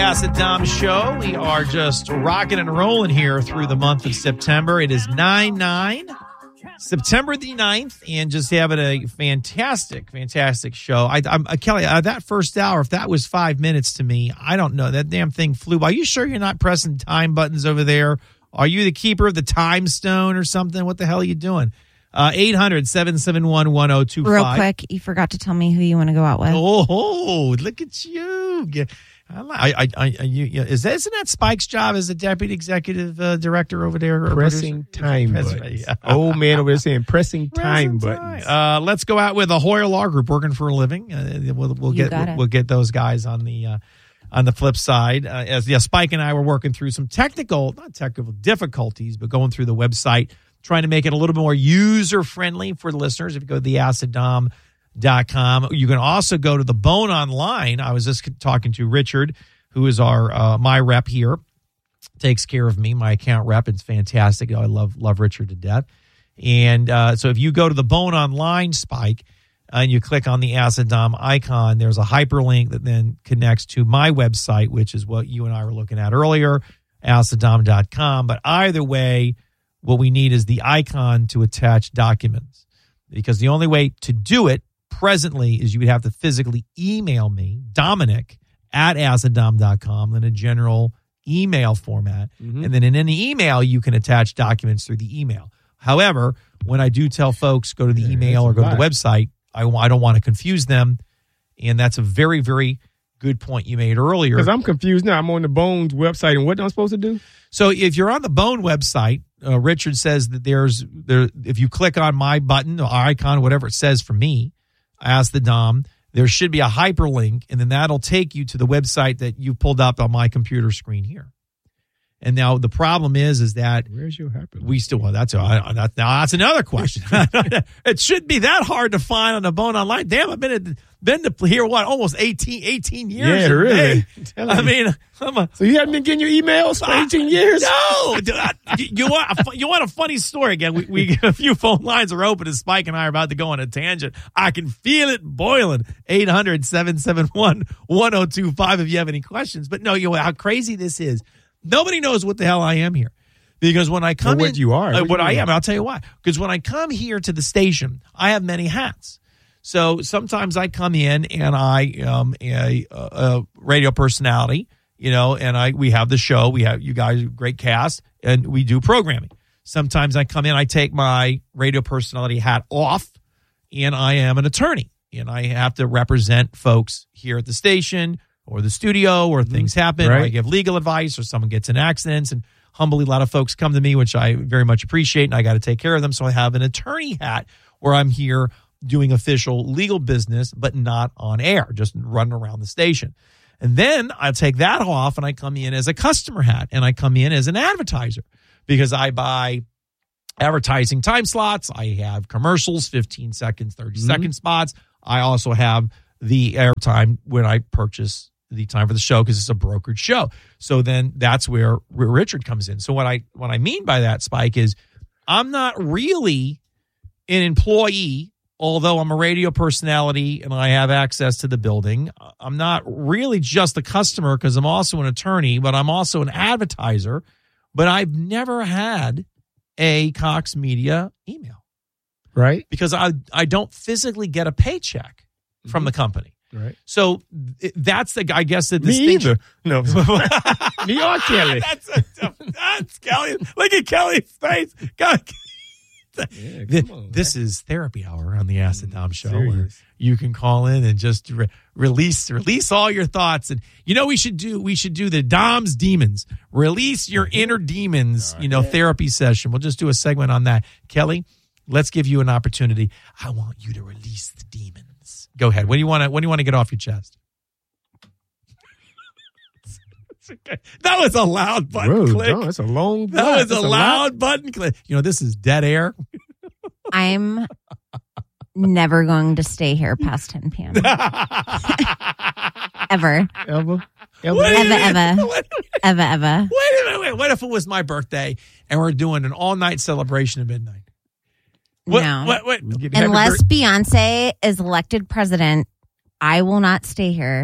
Acid Dom Show. We are just rocking and rolling here through the month of September. It is 9/9, September the 9th, and just having a fantastic show. Kelly, that first hour, if that was 5 minutes to me, I don't know. That damn thing flew by. Are you sure you're not pressing time buttons over there? Are you the keeper of the time stone or something? What the hell are you doing? 800-771-1025. Real quick, you forgot to tell me who you want to go out with. Oh, look at you. Isn't that Spike's job as a deputy executive director over there? Pressing time buttons. Yeah. Old man over there saying pressing time buttons. Let's go out with a Hoyer Law Group working for a living. We'll get those guys on the flip side. Spike and I were working through some not technical difficulties, but going through the website, trying to make it a little bit more user friendly for the listeners. If you go to theaciddom.com. You can also go to the Bone Online. I was just talking to Richard, who is my rep here, takes care of me, my account rep. It's fantastic. I love Richard to death. And so if you go to the Bone Online, Spike, and you click on the Acid Dom icon, there's a hyperlink that then connects to my website, which is what you and I were looking at earlier, aciddom.com. But either way, what we need is the icon to attach documents, because the only way to do it presently is you would have to physically email me, Dominic, at aciddom.com in a general email format. Mm-hmm. And then in any email, you can attach documents through the email. However, when I do tell folks go to the email or go to the website, I don't want to confuse them. And that's a very, very good point you made earlier. Because I'm confused now. I'm on the Bones website, and what am I supposed to do? So if you're on the Bone website, Richard says that if you click on my button or icon, whatever it says for me, Ask the Dom, there should be a hyperlink, and then that'll take you to the website that you pulled up on my computer screen here. And now the problem is that where's your hyperlink? We still that's another question. It shouldn't be that hard to find on the Bone Online. Damn, I've been to here almost 18 years. Yeah, really. I mean, so you haven't been getting your emails for 18 years? No. You want a funny story again? We a few phone lines are open, and Spike and I are about to go on a tangent. I can feel it boiling. 800-771-1025 if you have any questions. But no, how crazy this is. Nobody knows what the hell I am here. Because when I come what you are. What I am, I'll tell you why. Because when I come here to the station, I have many hats. So sometimes I come in and I am a radio personality, and we have the show. We have you guys, great cast, and we do programming. Sometimes I come in, I take my radio personality hat off, and I am an attorney. And I have to represent folks here at the station or the studio where things happen, right. Or I give legal advice, or someone gets in accidents, and humbly, a lot of folks come to me, which I very much appreciate, and I got to take care of them. So I have an attorney hat where I'm here doing official legal business, but not on air, just running around the station. And then I take that off, and I come in as a customer hat, and I come in as an advertiser, because I buy advertising time slots. I have commercials, 15 seconds, 30-second spots. I also have the airtime when I purchase the time for the show, because it's a brokered show. So then that's where Richard comes in. So what I mean by that, Spike, is I'm not really an employee, although I'm a radio personality and I have access to the building. I'm not really just a customer, because I'm also an attorney, but I'm also an advertiser. But I've never had a Cox Media email. Right. Because I don't physically get a paycheck from the company. Right. So that's the distinction. Me either. No. Me or Kelly. That's Kelly. Look at Kelly's face. God. Yeah, this is therapy hour on the Acid Dom Show. Where you can call in and just release all your thoughts. And we should do the Dom's Demons. Release your inner demons, therapy session. We'll just do a segment on that. Kelly, let's give you an opportunity. I want you to release the demons. Go ahead. What do you want to get off your chest? That was a loud button click. No, that's a long button. That was a loud button click. This is dead air. I'm never going to stay here past 10 p.m. Ever. Ever. Wait a minute. What if it was my birthday and we're doing an all-night celebration at midnight? No. Unless Beyonce is elected president, I will not stay here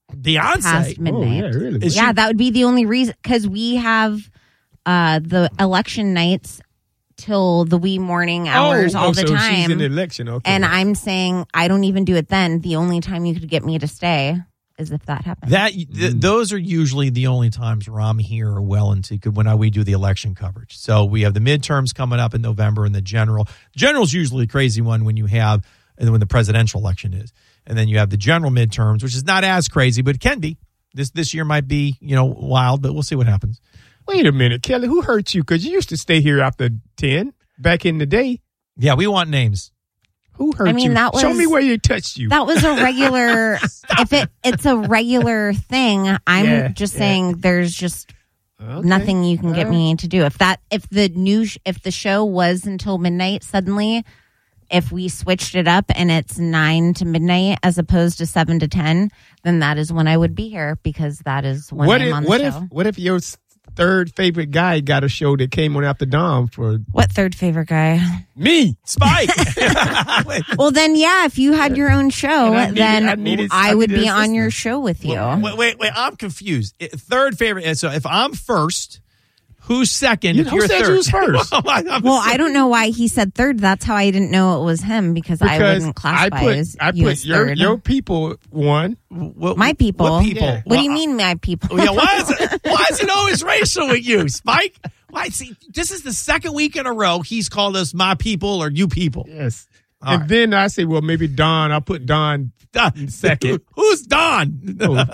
Beyonce. past midnight. Oh, yeah, really? Is Yeah, she- that would be the only reason, because we have the election nights till the wee morning hours all the so time. she's in the election. Okay. And I'm saying I don't even do it then. The only time you could get me to stay is if that happens. Those are usually the only times where I'm here or well into when we do the election coverage. So we have the midterms coming up in November and the general. General's usually a crazy one when when the presidential election is. And then you have the general midterms, which is not as crazy, but it can be. This year might be, wild, but we'll see what happens. Wait a minute, Kelly. Who hurt you? Because you used to stay here after 10 back in the day. Yeah, we want names. Who hurt you? that was, Show me where you touched you. That was a regular. If it's a regular thing, I'm just saying there's just nothing you can get me to do. If the show was until midnight, suddenly, if we switched it up and it's 9 to midnight as opposed to 7 to 10, then that is when I would be here, because that is when I'm on the show. What if your third favorite guy got a show that came on after Dom for What third favorite guy? me? Spike. Well, then, yeah, if you had your own show, And I would be on your show with you. Wait, I'm confused. Third favorite. So if I'm first, who's second? You if who you're said third? you was first? Well, I don't know why he said third. That's how I didn't know it was him, because I wouldn't classify I you put as third. your people one. My people. What people? Yeah. What do you mean, my people? Yeah, why is it always racial with you, Spike? Why? See, this is the second week in a row he's called us my people or you people. Yes. All and right. then I say, well, maybe Don. I'll put Don second. Who's Don?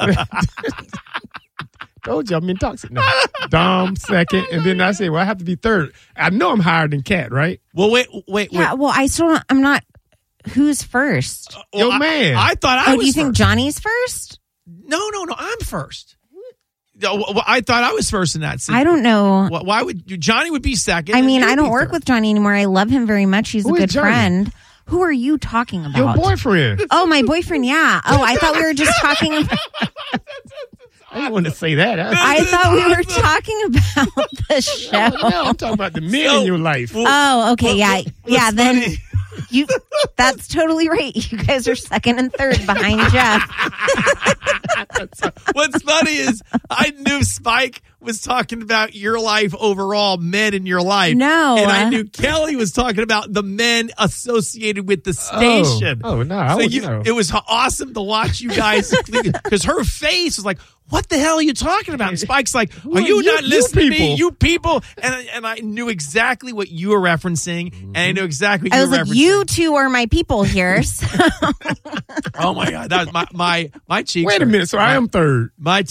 Told you I'm intoxicated. No. Dom second. And then I say, well, I have to be third. I know I'm higher than Kat, right? Well, wait. Yeah, well, I'm not. Who's first? Yo, man. I thought I was Do you think first. Johnny's first? No, I'm first. Well, I thought I was first in that scene. I don't know. Why would Johnny would be second? I and mean, you'd I don't be work third. with Johnny anymore. I love him very much. He's Who a is good Johnny? friend. Who are you talking about? Your boyfriend. Oh, my boyfriend. Yeah. Oh, I thought we were just talking about. I didn't want to say that. I thought we were talking about the show. No, I'm talking about the men in your life. Oh, okay. Yeah. Then funny? that's totally right. You guys are second and third behind Jeff. What's funny is I knew Spike was talking about your life overall, men in your life. No. And I knew Kelly was talking about the men associated with the station. Oh, no. I So would know. it was awesome to watch you guys because her face was like, what the hell are you talking about? And Spike's like, are you not listening to me? You people. And I knew exactly what you were referencing, and I knew exactly what I you was were like, referencing. you two are my people here. So. Oh, my God. That was my cheeks. Wait a minute. So I am third.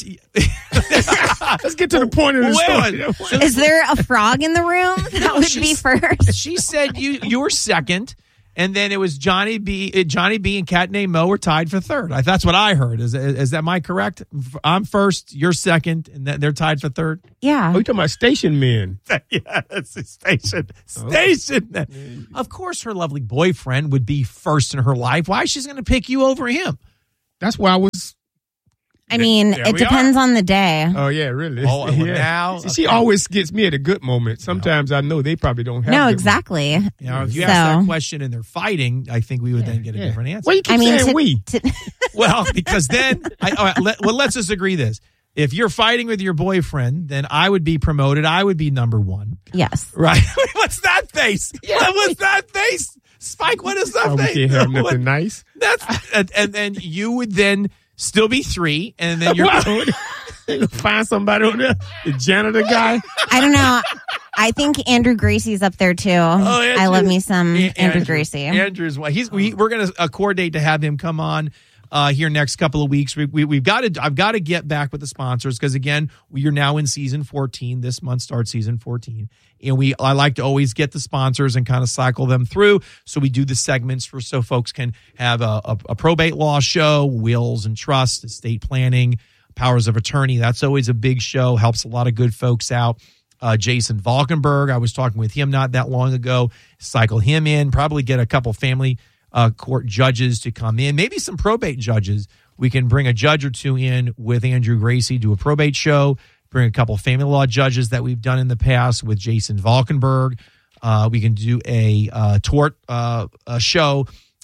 Let's get to the point of the story. Is there a frog in the room? That would be first. She said you were second, and then it was Johnny B. And Cat named Mo were tied for third. That's what I heard. Is that am I correct? I'm first, you're second, and they're tied for third. Yeah. Oh, you talking about station men? Yeah, that's a station. Station. Of course, her lovely boyfriend would be first in her life. Why is she going to pick you over him? That's why I was. I mean, There it we depends on the day. Oh, yeah, really. Oh, well, now She always gets me at a good moment. Sometimes I know they probably don't have No, good exactly. You know, if you ask that question and they're fighting, I think we would then get a different answer. Why you keep saying we? Well, because then, let's just agree this. If you're fighting with your boyfriend, then I would be promoted. I would be number one. Yes. Right? What's that face? What's that face? Spike, what is that Oh, we face? can't have nothing nice. And then you would then still be three, and then you're... Find somebody on there. The janitor guy. I don't know. I think Andrew Gracie's up there too. I love me some Andrew Gracie. Andrew's we're going to coordinate to have him come on here next couple of weeks. I've got to get back with the sponsors because again, we are now in season 14. This month starts season 14, and I like to always get the sponsors and kind of cycle them through. So we do the segments so folks can have a probate law show, wills and trusts, estate planning, powers of attorney. That's always a big show. Helps a lot of good folks out. Jason Valkenberg, I was talking with him not that long ago. Cycle him in. Probably get a couple family court judges to come in, maybe some probate judges. We can bring a judge or two in with Andrew Gracie, do a probate show, bring a couple family law judges that we've done in the past with Jason Valkenberg. We can do a tort show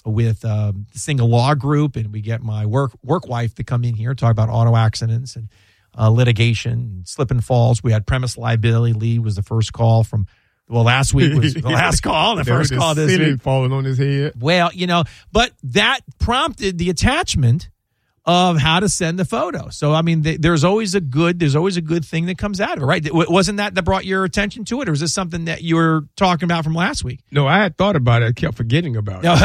with the Single Law Group, and we get my work wife to come in here, talk about auto accidents and litigation, and slip and falls. We had premise liability. Lee was the first call from, well, last week was the last call, the first call this week. Falling on his head. Well, but that prompted the attachment of how to send the photo. So, I mean, there's always a good thing that comes out of it, right? Wasn't that brought your attention to it, or is this something that you were talking about from last week? No, I had thought about it. I kept forgetting about it. Now,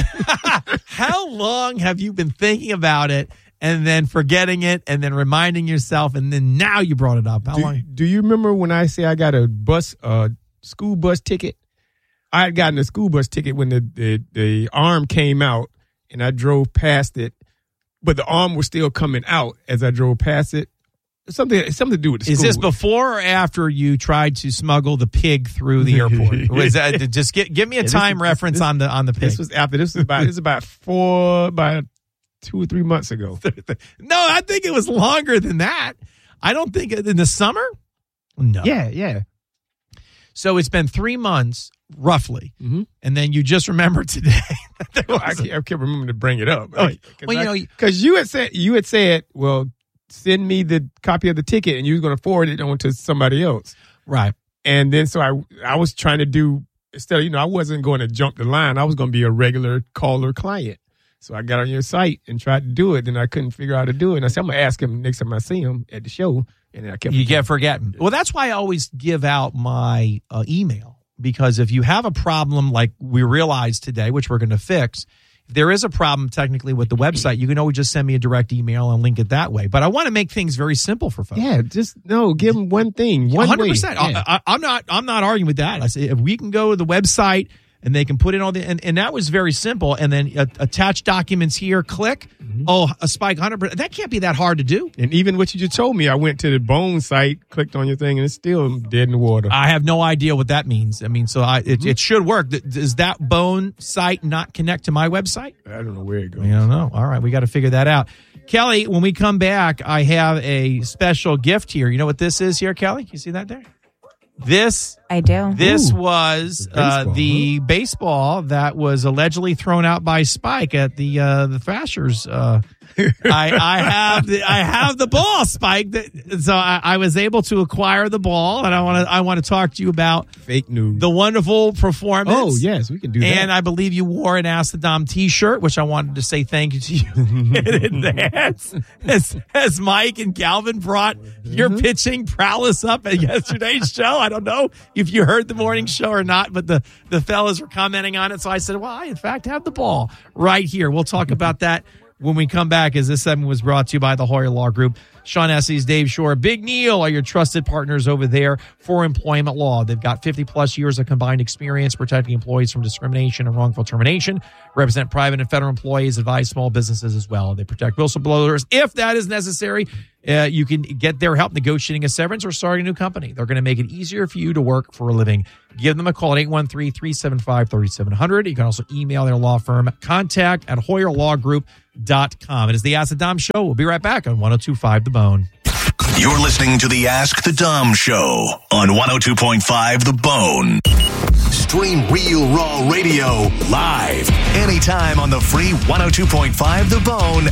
how long have you been thinking about it and then forgetting it and then reminding yourself, and then now you brought it up? How long? Do you remember when I say I got a school bus ticket? I had gotten a school bus ticket when the arm came out, and I drove past it. But the arm was still coming out as I drove past it. Something to do with the school. Is this before or after you tried to smuggle the pig through the airport? Was that, just give me a time reference on the pig. This was after. This was about 2 or 3 months ago. No, I think it was longer than that. I don't think in the summer. No. Yeah. So it's been 3 months, roughly, and then you just remember today. I kept remembering to bring it up. Right? Well, because you had said, well, send me the copy of the ticket, and you were going to forward it on to somebody else, right? And then so I was trying to do, instead of, I wasn't going to jump the line. I was going to be a regular caller client. So I got on your site and tried to do it, and I couldn't figure out how to do it. And I said, I'm going to ask him next time I see him at the show. And then I kept forgetting. Well, that's why I always give out my email, because if you have a problem like we realized today, which we're going to fix, if there is a problem technically with the website, you can always just send me a direct email and link it that way. But I want to make things very simple for folks. Yeah, give them one thing. 100%. Yeah. I'm not arguing with that. I say if we can go to the website and they can put in all the, and that was very simple. And then attach documents here, click. Oh, a Spike 100%. That can't be that hard to do. And even what you just told me, I went to the Bone site, clicked on your thing, and it's still dead in the water. I have no idea what that means. I mean, so it should work. Does that Bone site not connect to my website? I don't know where it goes. I don't know. All right, we got to figure that out. Kelly, when we come back, I have a special gift here. You know what this is here, Kelly? You see that there? I do. This was the baseball that was allegedly thrown out by Spike at the Thrashers. I have the ball, Spike. So I was able to acquire the ball, and I want to talk to you about fake news, the wonderful performance. Oh yes, we can do that. And I believe you wore an Ask the Dom T-shirt, which I wanted to say thank you to you in advance, as Mike and Calvin brought your pitching prowess up at yesterday's show. I don't know if you heard the morning show or not, but the fellas were commenting on it. So I said, well, I in fact have the ball right here. We'll talk about that when we come back, as this segment was brought to you by the Hoyer Law Group. Sean Estes, Dave Shore, Big Neil are your trusted partners over there for employment law. They've got 50-plus years of combined experience protecting employees from discrimination and wrongful termination, represent private and federal employees, advise small businesses as well. They protect whistleblowers if that is necessary. You can get their help negotiating a severance or starting a new company. They're going to make it easier for you to work for a living. Give them a call at 813-375-3700. You can also email their law firm, contact@HoyerLawGroup.com. It is the Ask the Dom Show. We'll be right back on 102.5 The Bone. You're listening to the Ask the Dom Show on 102.5 The Bone. Stream Real Raw Radio live anytime on the free 102.5 The Bone.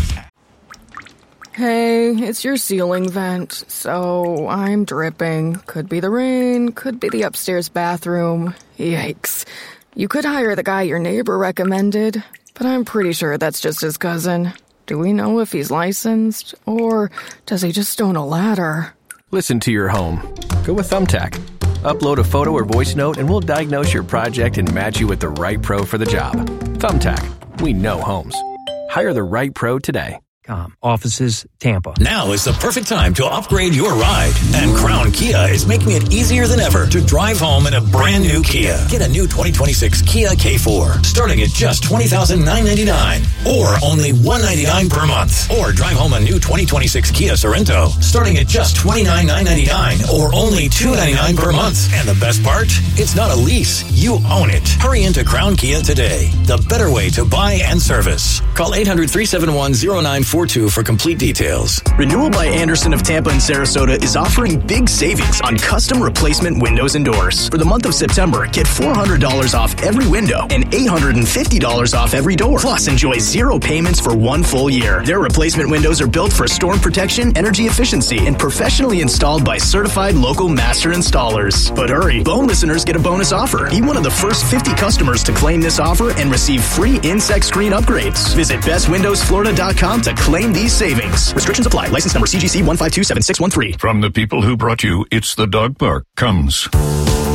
Hey, it's your ceiling vent, so I'm dripping. Could be the rain, could be the upstairs bathroom. Yikes. You could hire the guy your neighbor recommended, but I'm pretty sure that's just his cousin. Do we know if he's licensed, or does he just own a ladder? Listen to your home. Go with Thumbtack. Upload a photo or voice note and we'll diagnose your project and match you with the right pro for the job. Thumbtack. We know homes. Hire the right pro today. Offices, Tampa. Now is the perfect time to upgrade your ride. And Crown Kia is making it easier than ever to drive home in a brand new Kia. Get a new 2026 Kia K4 starting at just $20,999 or only $199 per month. Or drive home a new 2026 Kia Sorento starting at just $29,999 or only $299 per month. And the best part? It's not a lease. You own it. Hurry into Crown Kia today. The better way to buy and service. Call 800-371-0940 888-42 for complete details. Renewal by Anderson of Tampa and Sarasota is offering big savings on custom replacement windows and doors. For the month of September, get $400 off every window and $850 off every door. Plus, enjoy 0 payments for 1 full year. Their replacement windows are built for storm protection, energy efficiency, and professionally installed by certified local master installers. But hurry, Bone listeners get a bonus offer. Be one of the first 50 customers to claim this offer and receive free insect screen upgrades. Visit bestwindowsflorida.com to claim these savings. Restrictions apply. License number CGC 1527613. From the people who brought you It's the Dog Park comes